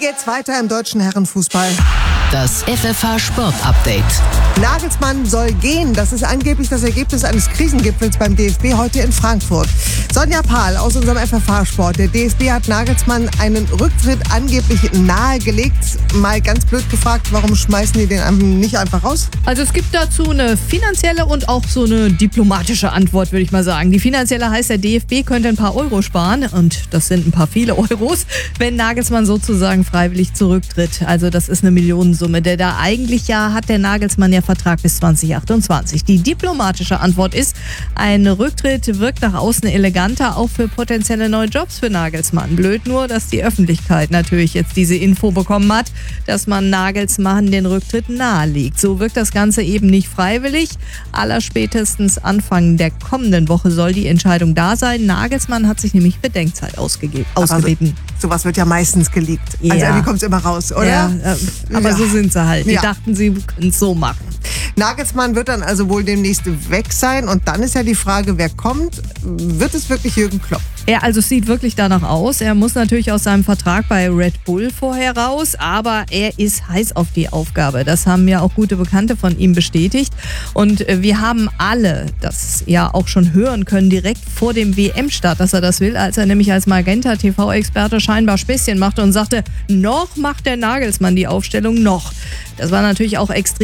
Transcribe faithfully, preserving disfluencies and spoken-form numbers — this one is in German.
geht's weiter im deutschen Herrenfußball? Das F F H Sport Update. Nagelsmann soll gehen. Das ist angeblich das Ergebnis eines Krisengipfels beim D F B heute in Frankfurt. Sonja Pahl aus unserem F F H Sport. Der D F B hat Nagelsmann einen Rücktritt angeblich nahegelegt. Mal ganz blöd gefragt, warum schmeißen die den nicht einfach raus? Also es gibt dazu eine finanzielle und auch so eine diplomatische Antwort, würde ich mal sagen. Die finanzielle heißt, der D F B könnte ein paar Euro sparen. Und das sind ein paar viele Euros, wenn Nagelsmann sozusagen freiwillig zurücktritt. Also das ist eine Millionensumme. Der da eigentlich ja hat der Nagelsmann ja Vertrag bis zwanzig achtundzwanzig. Die diplomatische Antwort ist, ein Rücktritt wirkt nach außen eleganter, auch für potenzielle neue Jobs für Nagelsmann. Blöd nur, dass die Öffentlichkeit natürlich jetzt diese Info bekommen hat, dass man Nagelsmann den Rücktritt nahelegt. So wirkt das Ganze eben nicht freiwillig. Allerspätestens Anfang der kommenden Woche soll die Entscheidung da sein. Nagelsmann hat sich nämlich Bedenkzeit ausgegeben, ausgebeten. So, sowas wird ja meistens geleakt. Ja. Also irgendwie kommt es immer raus, oder? Ja, äh, aber Ja. so sind sie halt. Die Ja. dachten, sie können es so machen. Nagelsmann wird dann also wohl demnächst weg sein. Und dann ist ja die Frage, wer kommt? Wird es wirklich Jürgen Klopp? Ja, also es sieht wirklich danach aus. Er muss natürlich aus seinem Vertrag bei Red Bull vorher raus, aber er ist heiß auf die Aufgabe. Das haben ja auch gute Bekannte von ihm bestätigt. Und wir haben alle das ja auch schon hören können, direkt vor dem W M-Start, dass er das will, als er nämlich als Magenta-T V-Experte scheinbar Späßchen machte und sagte, noch macht der Nagelsmann die Aufstellung, noch. Das war natürlich auch extrem